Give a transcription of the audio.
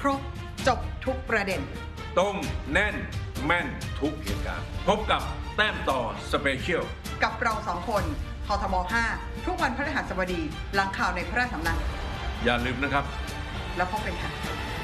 รบจบทุกประเด็นตรงแน่นแม่นทุกเหตุการณ์พบกับแต้มต่อสเปเชียลกับเรา2 คนททบ5ทุกวันพฤหัสบดีหลังข่าวในพระราชสำนักอย่าลืมนะครับแล้วพบกันค่ะ